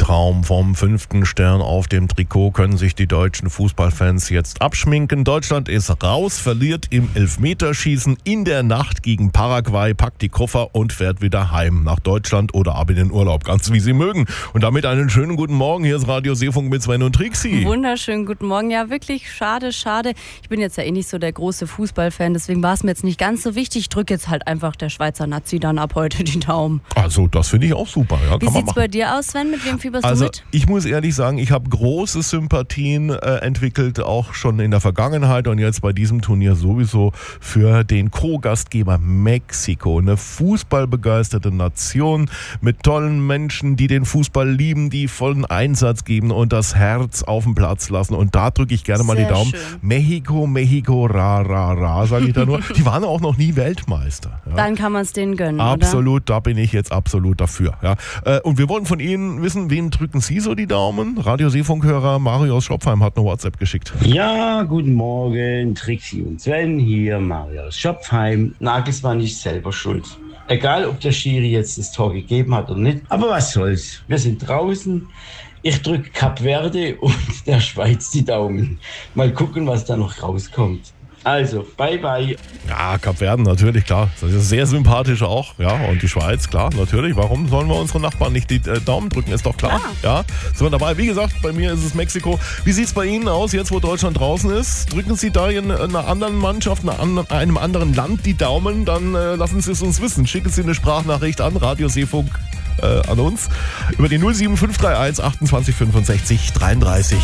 Traum vom 5. Stern auf dem Trikot können sich die deutschen Fußballfans jetzt abschminken. Deutschland ist raus, verliert im Elfmeterschießen in der Nacht gegen Paraguay, packt die Koffer und fährt wieder heim nach Deutschland oder ab in den Urlaub, ganz wie sie mögen. Und damit einen schönen guten Morgen. Hier ist Radio Seefunk mit Sven und Trixi. Wunderschönen guten Morgen. Ja, wirklich schade. Ich bin jetzt ja eh nicht so der große Fußballfan, deswegen war es mir jetzt nicht ganz so wichtig. Ich drücke jetzt halt einfach der Schweizer Nazi dann ab heute die Daumen. Also das finde ich auch super. Ja, wie sieht es bei dir aus, Sven? Mit wem fieberst du mit? Ich muss ehrlich sagen, ich habe große Sympathien entwickelt, auch schon in der Vergangenheit und jetzt bei diesem Turnier sowieso für den Co-Gastgeber Mexiko. Eine fußballbegeisterte Nation mit tollen Menschen, die den Fußball lieben, die vollen Einsatz geben und das Herz auf den Platz lassen. Und da drücke ich gerne mal die Daumen. Schön. Mexico, ra, ra, ra, sage ich da nur. Die waren auch noch nie Weltmeister. Ja. Dann kann man es denen gönnen, absolut, oder? Da bin ich jetzt absolut dafür. Ja. Und wir wollen von Ihnen wissen, wen drücken Sie so die Daumen? Radio Seefunkhörer Mario aus Schopfheim hat eine WhatsApp geschickt. Ja, guten Morgen, Trixi und Sven, hier Mario aus Schopfheim. Nagelsmann ist selber schuld. Egal, ob der Schiri jetzt das Tor gegeben hat oder nicht, aber was soll's. Wir sind draußen. Ich drücke Kap Verde und der Schweiz die Daumen. Mal gucken, was da noch rauskommt. Also, bye bye. Ja, Kap Verden natürlich, klar. Das ist sehr sympathisch auch. Ja, und die Schweiz, klar, natürlich. Warum sollen wir unseren Nachbarn nicht die Daumen drücken? Ist doch klar. Ja, sind wir dabei. Wie gesagt, bei mir ist es Mexiko. Wie sieht es bei Ihnen aus, jetzt wo Deutschland draußen ist? Drücken Sie da in einer anderen Mannschaft, einem anderen Land die Daumen? Dann lassen Sie es uns wissen. Schicken Sie eine Sprachnachricht an Radio Seefunk an uns über die 07531 28 65 33.